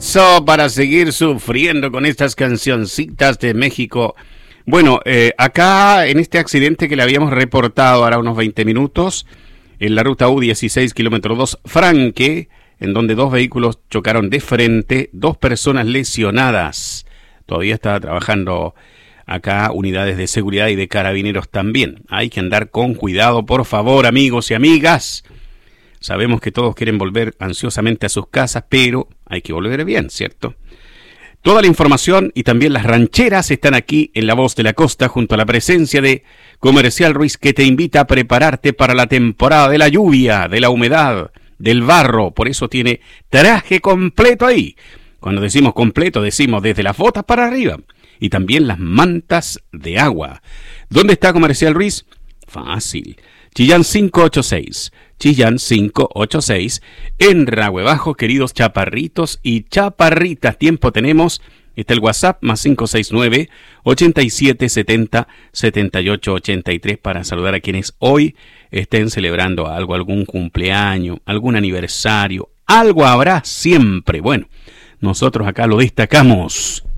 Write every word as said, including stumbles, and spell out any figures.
Eso, para seguir sufriendo con estas cancioncitas de México. Bueno, eh, acá en este accidente que le habíamos reportado ahora unos veinte minutos, en la ruta U dieciséis, kilómetro dos, Franque, en donde dos vehículos chocaron de frente, dos personas lesionadas. Todavía está trabajando acá unidades de seguridad y de carabineros también. Hay que andar con cuidado, por favor, amigos y amigas. Sabemos que todos quieren volver ansiosamente a sus casas, pero hay que volver bien, ¿cierto? Toda la información y también las rancheras están aquí en La Voz de la Costa, junto a la presencia de Comercial Ruiz, que te invita a prepararte para la temporada de la lluvia, de la humedad, del barro. Por eso tiene traje completo ahí. Cuando decimos completo, decimos desde las botas para arriba. Y también las mantas de agua. ¿Dónde está Comercial Ruiz? Fácil. Chillán cinco ocho seis. Chillán cinco ocho seis. En Rahue Bajo, queridos chaparritos y chaparritas. Tiempo tenemos. Está el WhatsApp más cinco seis nueve, ochenta y siete setenta, setenta y ocho ochenta y tres para saludar a quienes hoy estén celebrando algo, algún cumpleaños, algún aniversario. Algo habrá siempre. Bueno, nosotros acá lo destacamos.